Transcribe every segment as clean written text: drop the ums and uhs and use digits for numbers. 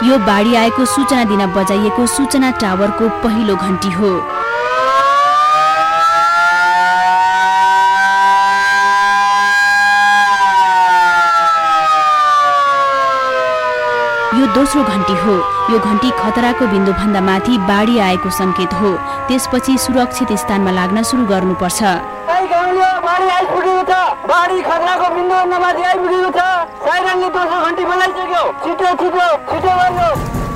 यो बाढी आएको सूचना दिन बजाइएको सूचना टावरको पहिलो घण्टी हो। यो दोस्रो घण्टी हो। यो घण्टी खतराको बिन्दुभन्दा माथि बाढी आएको संकेत हो। त्यसपछि सुरक्षित स्थानमा लाग्न सुरु गर्नुपर्छ। बाढी आइपुगेको छ, बाढी खतराको बिन्दुभन्दा माथि आइपुगेको छ। साइरनले दोस्रो घण्टी बजाइसक्यो। छिटो छिटो छिटो गर्नु।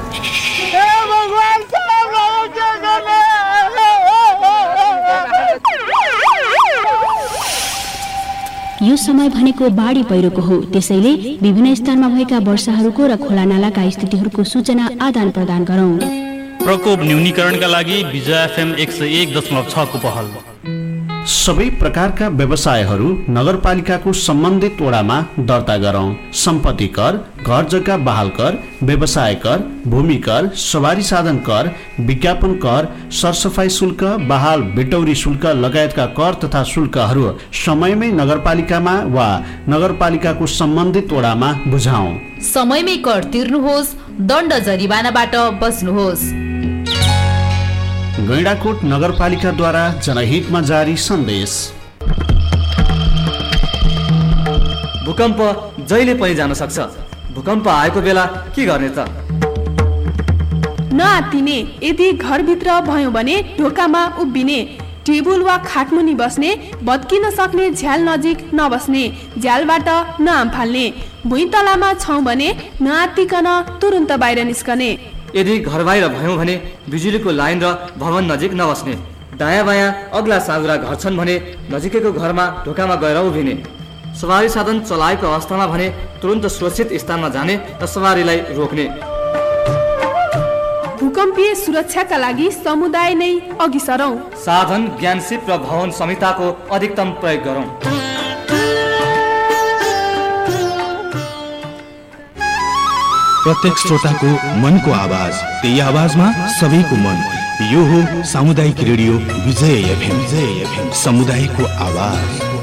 यो समय भनेको बाढी पहिरोको हो। त्यसैले विभिन्न स्थानमा भएका वर्षाहरूको र खोलानालाका स्थितिहरूको सूचना आदान प्रदान गरौँ। प्रकोप न्यूनीकरणका लागि विजय एफएम 101.6 को पहल। सबै प्रकारका व्यवसायहरू नगरपालिकाको सम्बन्धित वडामा दर्ता गरौँ। सम्पत्ति कर, घर जग्गा बहाल कर, व्यवसाय कर, भूमि कर, सवारी साधन कर, विज्ञापन कर, सरसफाई शुल्क, बहाल बिटौरी शुल्क लगायतका कर तथा शुल्कहरू समयमै नगरपालिकामा वा नगरपालिकाको सम्बन्धित वडामा बुझाउँ। समयमै कर तिर्नुहोस्, दण्ड जरिवानाबाट बच्नुहोस्। गैंडाकोट नगरपालिकाद्वारा जनहितमा जारी सन्देश। भूकम्प जहिले पनि जान सक्छ। भूकम्प आएको बेला के गर्ने त? नआत्तिने। यदि घरभित्र भयो भने ढोकामा उभिने, टेबुल वा खाटमुनि बस्ने, भत्किन सक्ने झ्याल नजिक नबस्ने, झ्यालबाट नआम्फाल्ने। भुइँतलामा छौँ भने नआत्तिकन तुरुन्त बाहिर निस्कने। यदि घर बाहिर भयौँ भने बिजुलीको लाइन र भवन नजिक नबस्ने। दायाँ बायाँ अग्ला साँघुरा घर छन् भने नजिकैको घरमा ढोकामा गएर उभिने। सवारी साधन चलाएको अवस्थामा भने तुरन्त सुरक्षित स्थानमा जाने र सवारीलाई रोक्ने। भूकम्पीय सुरक्षाका लागि समुदाय नै अघि सरौँ। साधन, ज्ञानसिप र भवन संहिताको अधिकतम प्रयोग गरौँ। प्रत्येक श्रोताको मनको आवाज, त्यही आवाजमा सबैको मन। यो हो सामुदायिक रेडियो विजय एफएम। समुदायको आवाज।